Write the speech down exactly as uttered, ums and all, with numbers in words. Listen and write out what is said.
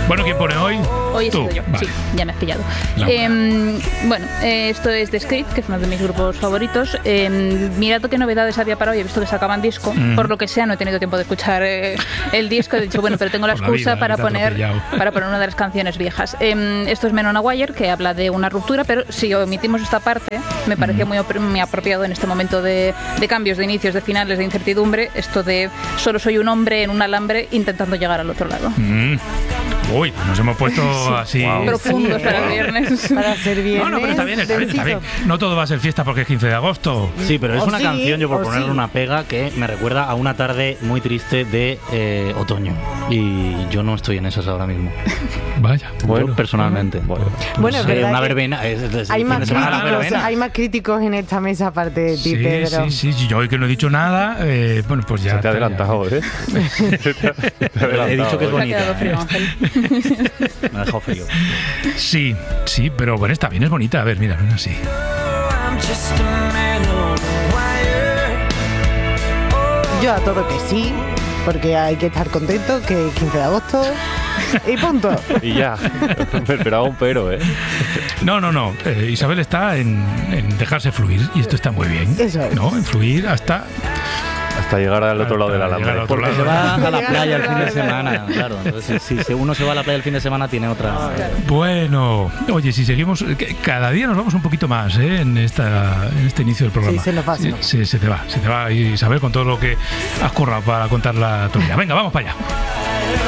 Bueno, ¿quién pone hoy? Hoy he Tú. sido yo, Vale. sí, ya me has pillado. No. Eh, bueno, eh, esto es The Script, que es uno de mis grupos favoritos. Eh, mirad qué novedades había para hoy, he visto que sacaban disco. Mm. Por lo que sea, no he tenido tiempo de escuchar eh, el disco. He dicho, bueno, pero tengo la Por la excusa vida, para, que te ha poner, atropellado. para poner una de las canciones viejas. Eh, esto es Men on a Wire, que habla de una ruptura, pero si omitimos esta parte, me parecía muy, op- muy apropiado en este momento de, de cambios, de inicios, de finales, de incertidumbre, esto de solo soy un hombre en un alambre intentando llegar al otro lado. Mm. Uy, nos hemos puesto así. Wow. Profundos Sí, para el ¿eh? viernes. Para ser viernes. No, no, pero está bien, está bien, está bien. densito. No todo va a ser fiesta porque es quince de agosto. Sí, pero es O una sí, canción, yo por o ponerle sí. una pega, que me recuerda a una tarde muy triste de eh, otoño. Y yo no estoy en esas ahora mismo. Vaya. Yo, personalmente. Bueno, es Eh, verdad una que verbena. Es, es- es Hay el más, fin de semana de la críticos, verbena. hay más críticos en esta mesa aparte de ti, Sí, Pedro. sí, sí. Yo hoy que no he dicho nada, eh, bueno, pues ya. Se te ha está, ya. adelantado, ¿eh? Te ha He dicho que es adelantado, Me ha ¿eh? quedado bonita. frío, ¿eh? Ángel. Me ha dejado frío. Sí, sí, pero bueno, está bien, es bonita. A ver, mira, mira así. Yo a todo que sí, porque hay que estar contento, que es quince de agosto y punto. Y ya. Me esperaba un pero, ¿eh? No, no, no. eh, Isabel está en, en dejarse fluir y esto está muy bien. Eso es. ¿No? En fluir hasta. Hasta llegar al otro lado del Hasta llegar al alambre. otro Porque lado. se va a la Llegar playa a el la fin de playa. semana, claro. Entonces, si, si uno se va a la playa el fin de semana, tiene otra. Bueno, oye, si seguimos, que cada día nos vamos un poquito más ¿eh? en, esta, en este inicio del programa. Sí, se nos va, se Sí, nos va. sí, se te va, se te va, Isabel, con todo lo que has currado para contar la tuya. Venga, vamos para allá.